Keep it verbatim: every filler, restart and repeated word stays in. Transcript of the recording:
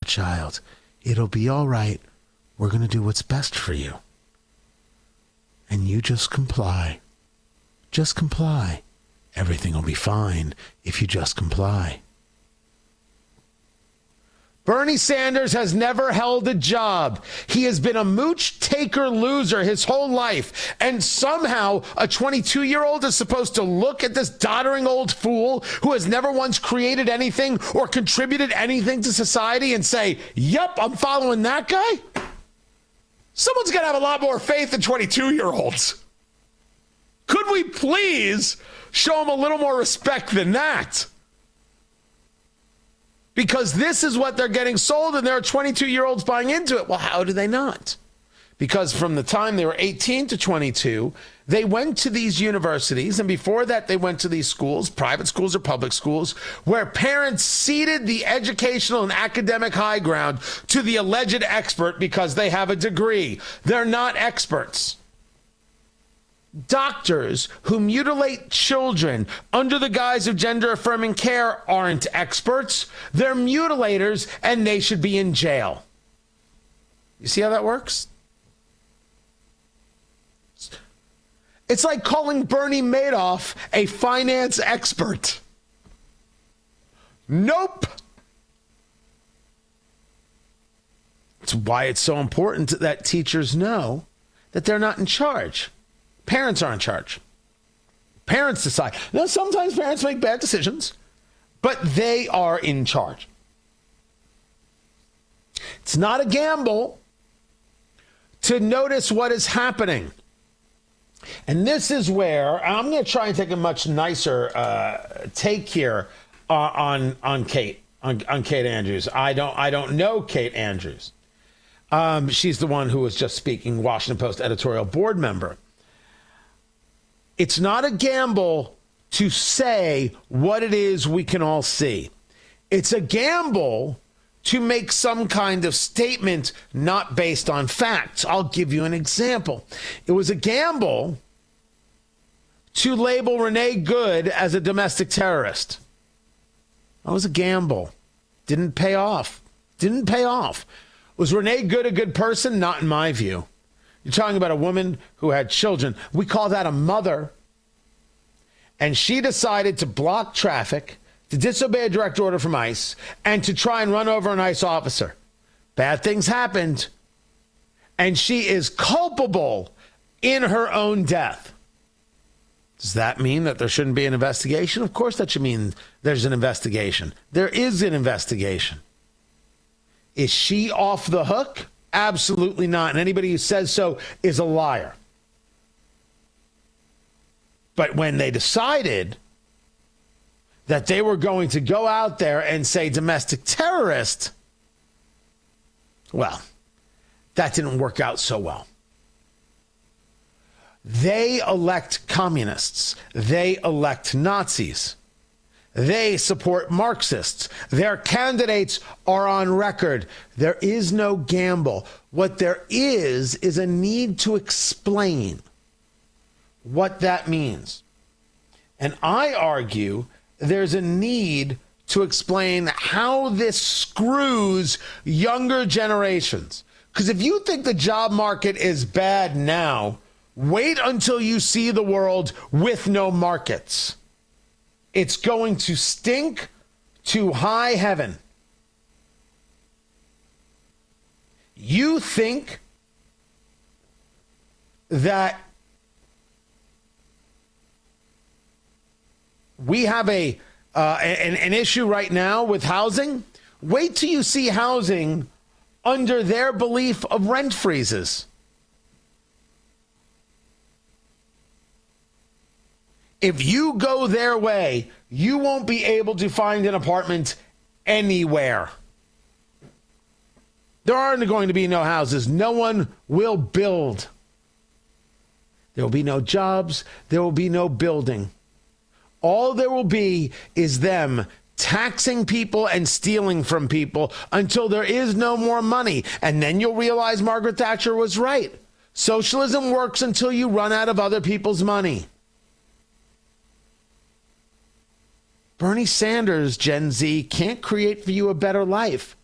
child. It'll be all right. We're going to do what's best for you. And you just comply. Just comply. Everything will be fine if you just comply. Bernie Sanders has never held a job. He has been a mooch taker loser his whole life. And somehow a twenty-two-year-old is supposed to look at this doddering old fool who has never once created anything or contributed anything to society and say, yep, I'm following that guy? Someone's got to have a lot more faith than twenty-two-year-olds. Could we please show him a little more respect than that? Because this is what they're getting sold, and there are twenty-two-year-olds buying into it. Well, how do they not? Because from the time they were eighteen to twenty-two, they went to these universities, and before that, they went to these schools, private schools or public schools, where parents ceded the educational and academic high ground to the alleged expert because they have a degree. They're not experts. Doctors who mutilate children under the guise of gender-affirming care aren't experts. They're mutilators, and they should be in jail. You see how that works? It's like calling Bernie Madoff a finance expert. Nope. It's why it's so important that teachers know that they're not in charge. Parents are in charge. Parents decide. Now, sometimes parents make bad decisions, but they are in charge. It's not a gamble to notice what is happening. And this is where I'm going to try and take a much nicer uh, take here uh, on on Kate on, on Kate Andrews. I don't I don't know Kate Andrews. Um, she's the one who was just speaking, Washington Post editorial board member. It's not a gamble to say what it is we can all see. It's a gamble to make some kind of statement not based on facts. I'll give you an example. It was a gamble to label Renee Good as a domestic terrorist. That was a gamble. Didn't pay off. Didn't pay off. Was Renee Good a good person? Not in my view. You're talking about a woman who had children. We call that a mother. And she decided to block traffic, to disobey a direct order from ICE, and to try and run over an ICE officer. Bad things happened. And she is culpable in her own death. Does that mean that there shouldn't be an investigation? Of course that should mean there's an investigation. There is an investigation. Is she off the hook? Absolutely not. And anybody who says so is a liar. But when they decided that they were going to go out there and say domestic terrorist, well, that didn't work out so well. They elect communists. They elect Nazis. They support Marxists. Their candidates are on record. There is no gamble. What there is is a need to explain what that means. And I argue there's a need to explain how this screws younger generations. Because if you think the job market is bad now, wait until you see the world with no markets. It's going to stink to high heaven. You think that we have a uh, an, an issue right now with housing? Wait till you see housing under their belief of rent freezes. If you go their way, you won't be able to find an apartment anywhere. There aren't going to be no houses. No one will build. There will be no jobs. There will be no building. All there will be is them taxing people and stealing from people until there is no more money. And then you'll realize Margaret Thatcher was right. Socialism works until you run out of other people's money. Bernie Sanders, Gen Z, can't create for you a better life.